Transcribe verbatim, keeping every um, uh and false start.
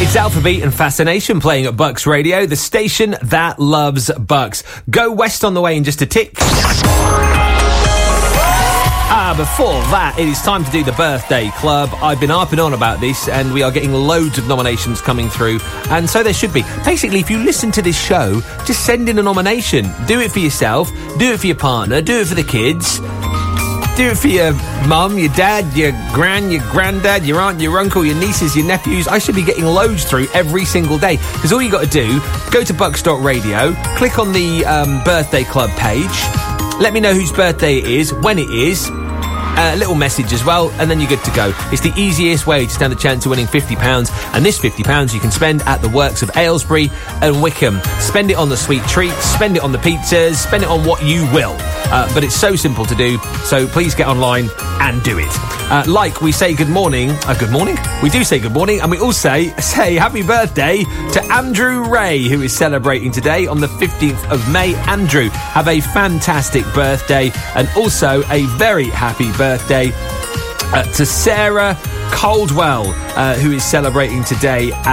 It's Alphabet and Fascination playing at Bucks Radio, the station that loves Bucks. Go West on the way in just a tick. Ah, before that, it is time to do the Birthday Club. I've been harping on about this, and we are getting loads of nominations coming through, and so there should be. Basically, if you listen to this show, just send in a nomination. Do it for yourself, do it for your partner, do it for the kids. Do it for your mum, your dad, your gran, your granddad, your aunt, your uncle, your nieces, your nephews. I should be getting loads through every single day. Because all you got to do, go to bucks dot radio, click on the um, Birthday Club page, let me know whose birthday it is, when it is, a little message as well, and then you're good to go. It's the easiest way to stand a chance of winning fifty pounds, and this fifty pounds you can spend at the works of Aylesbury and Wickham. Spend it on the sweet treats, spend it on the pizzas, spend it on what you will. Uh, but it's so simple to do, so please get online and do it. Uh, like we say good morning, uh, good morning? We do say good morning, and we also say happy birthday to Andrew Ray, who is celebrating today on the fifteenth of May. Andrew, have a fantastic birthday, and also a very happy birthday uh, to Sarah Caldwell, uh, who is celebrating today